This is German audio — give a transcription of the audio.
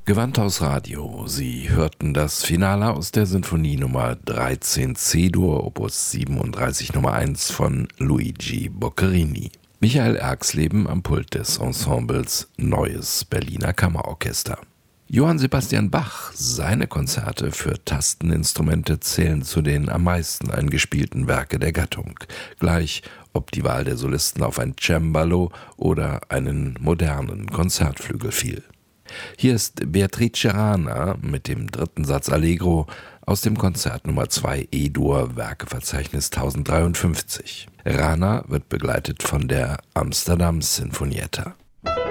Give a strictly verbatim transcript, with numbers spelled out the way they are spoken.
Gewandhaus Radio. Sie hörten das Finale aus der Sinfonie Nummer dreizehn C-Dur, Opus siebenunddreißig Nummer eins von Luigi Boccherini. Michael Erxleben am Pult des Ensembles Neues Berliner Kammerorchester. Johann Sebastian Bach, seine Konzerte für Tasteninstrumente zählen zu den am meisten eingespielten Werke der Gattung. Gleich ob die Wahl der Solisten auf ein Cembalo oder einen modernen Konzertflügel fiel. Hier ist Beatrice Rana mit dem dritten Satz Allegro aus dem Konzert Nummer zwei E-Dur, Werkeverzeichnis tausenddreiundfünfzig. Rana wird begleitet von der Amsterdam Sinfonietta.